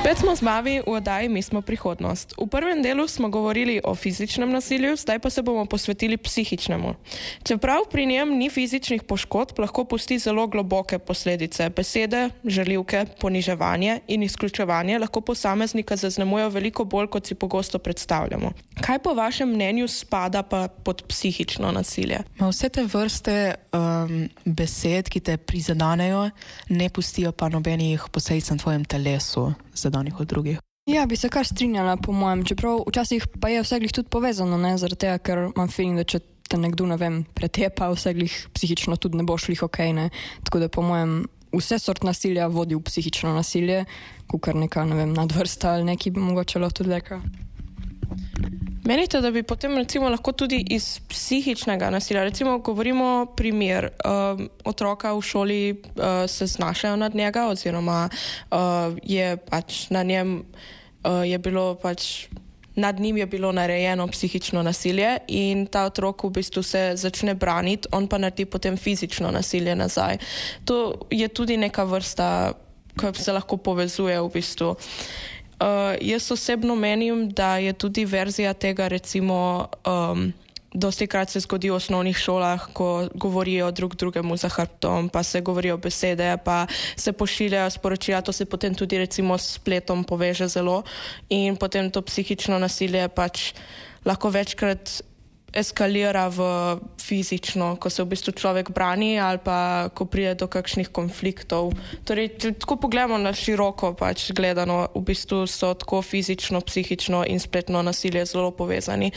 Spet smo z vami v oddaji Mi smo prihodnost. V prvem delu smo govorili o fizičnem nasilju, zdaj pa se bomo posvetili psihičnemu. Čeprav pri njem ni fizičnih poškodb, lahko pusti zelo globoke posledice. Besede, žaljivke, poniževanje in izključevanje lahko posameznika zaznamujejo veliko bolj, kot si pogosto predstavljamo. Kaj po vašem mnenju spada pa pod psihično nasilje? Vse te vrste besed, ki te prizadanejo, ne pustijo pa nobenih posledic na tvojem telesu zadanih od drugih. Ja, bi se kar strinjala po mojem, čeprav včasih pa je vseglih tudi povezano, ne, zaradi tega, ker imam feeling, da če te nekdo, ne vem, pretepa, vseglih psihično tudi ne bo šlih okej, ne. Tako da po mojem vse sort nasilja vodi v psihično nasilje, kakor neka, ne vem, nadvrsta ali neki bi mogoče lahko tudi rekla. Menite, da bi potem recimo lahko tudi iz psihičnega nasilja, recimo govorimo primer, otroka v šoli se znašajo nad njega oziroma je pač na njem je bilo pač nad njim je bilo narejeno psihično nasilje in ta otrok v bistvu se začne braniti, on pa naredi potem fizično nasilje nazaj. To je tudi neka vrsta, ki se lahko povezuje v bistvu. Jaz osebno menim, da je tudi verzija tega recimo dostikrat se zgodi v osnovnih šolah, ko govorijo drug drugemu za hrbtom, pa se govorijo besede, pa se pošiljajo sporočila, to se potem tudi recimo s spletom poveže zelo in potem to psihično nasilje pač lahko večkrat eskalira v fizično, ko se v bistvu človek brani ali pa ko pride do kakšnih konfliktov. Torej, če tako pogledamo na široko pač gledano, v bistvu so tako fizično, psihično in spletno nasilje zelo povezani.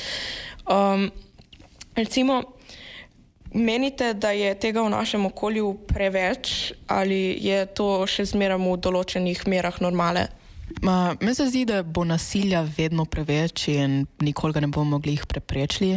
Recimo, menite, da je tega v našem okolju preveč ali je to še zmeraj v določenih merah normale? Meni se zdi, da bo nasilja vedno preveč in nikoli ga ne bomo mogli jih preprečiti.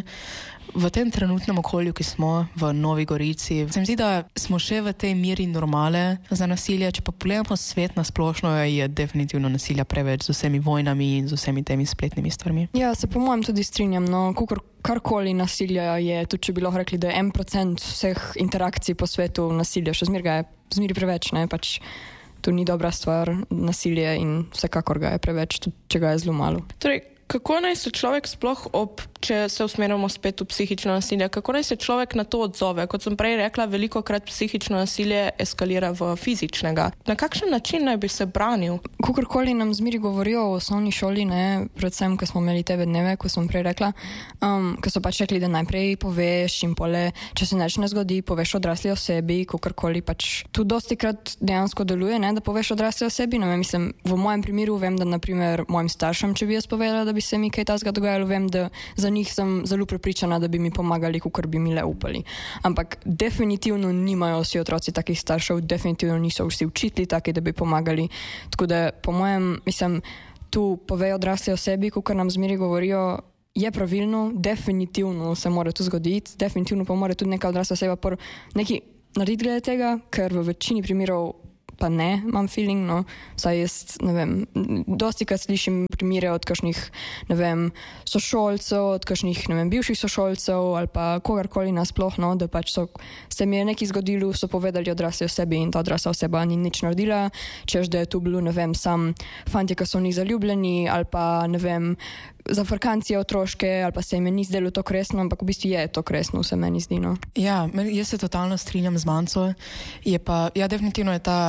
V tem trenutnem okolju, ki smo v Novi Gorici, se mi zdi, da smo še v tej meri normale za nasilje. Če pa pogledamo svet na splošno, je definitivno nasilja preveč z vsemi vojnami in z vsemi temi spletnimi stvarmi. Ja, se po mojem tudi strinjam, no, karkoli nasilja je, tudi če bi lahko rekli, da je 1% vseh interakcij po svetu nasilja, še zmeri preveč, ne, pač to ni dobra stvar, nasilje in vsekakor ga je preveč, tudi če ga je zelo malo. Torej, kako naj se človek sploh če se usmerjamo spet v psihično nasilje, kako naj se človek na to odzove? Kot sem prej rekla, velikokrat psihično nasilje eskalira v fizičnega. Na kakšen način naj bi se branil? Kakorkoli nam zmeri govorijo v osnovni šoli, ne, predvsem, ko smo imeli tebe dneve, ko sem prej rekla, ko so pač rekli, da najprej poveš in pole, če se nič ne zgodi, poveš odrasli osebi, kakorkoli pač. Tu dostikrat dejansko deluje, ne, da poveš odrasli osebi, no, mislim, v mojem primeru vem, da naprimer mojim staršem, če bi jaz povedala, da bi se mi kaj tasga dogajalo, vem, da za njih sem zelo prepričana, da bi mi pomagali, kakor bi mi le upali. Ampak definitivno nimajo vsi otroci takih staršev, definitivno niso vsi učitelji taki, da bi pomagali. Tako da po mojem, mislim, tu povejo odrasli osebi, kakor nam zmeri govorijo, je pravilno, definitivno se mora to zgoditi, definitivno pa mora tudi neka odrasla oseba nekaj narediti glede tega, ker v večini primerov pa ne, imam feeling, no, saj jaz, ne vem, dosti kad slišim primere od kakšnih, ne vem, sošolcev, od kakšnih, ne vem, bivših sošolcev ali pa kogarkoli nasploh, no, da pač se mi je nekaj zgodilo, so povedali odrasli osebi in ta odrasla oseba ni nič naredila, češ da je tu bilo, ne vem, sam fantje, ki so v njih zaljubljeni ali pa, ne vem, zafrkancije otroške ali pa se jim ni zdelo to resno, ampak v bistvu je to resno, se meni zdi, no. Ja, jaz se totalno strinjam z Manco, je pa, ja, definitivno je ta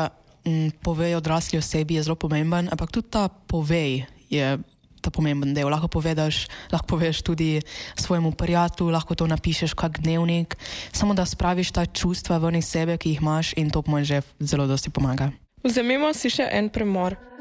povej odrasli osebi je zelo pomemben, ampak tudi ta povej je ta pomemben del. Lahko poveš tudi svojemu prijatelju, lahko to napišeš kak dnevnik, samo da spraviš ta čustva ven iz sebe, ki jih imaš in to že zelo dosti pomaga. Vzemimo si še en premor.